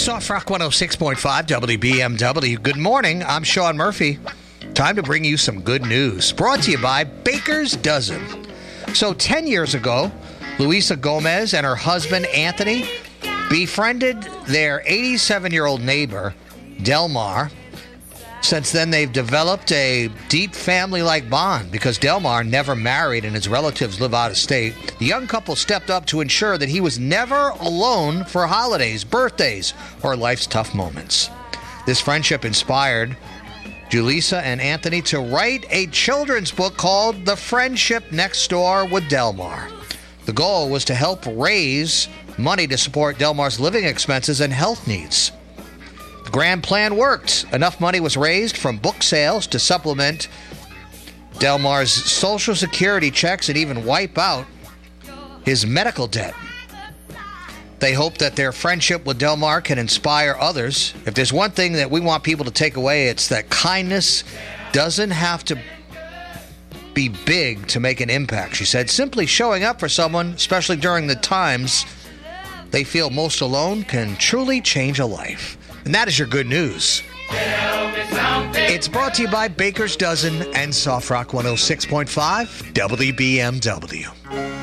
Soft Rock 106.5 WBMW. Good morning. I'm Sean Murphy. Time to bring you some good news. Brought to you by Baker's Dozen. So 10 years ago, Luisa Gomez and her husband, Anthony, befriended their 87-year-old neighbor, Delmar. Since then, they've developed a deep family-like bond because Delmar never married and his relatives live out of state. The young couple stepped up to ensure that he was never alone for holidays, birthdays, or life's tough moments. This friendship inspired Julissa and Anthony to write a children's book called The Friendship Next Door with Delmar. The goal was to help raise money to support Delmar's living expenses and health needs. The grand plan worked. Enough money was raised from book sales to supplement Delmar's Social Security checks and even wipe out his medical debt. They hope that their friendship with Delmar can inspire others. If there's one thing that we want people to take away, it's that kindness doesn't have to be big to make an impact, she said. Simply showing up for someone, especially during the times they feel most alone, can truly change a life. And that is your good news. It's brought to you by Baker's Dozen and Soft Rock 106.5 WBMW.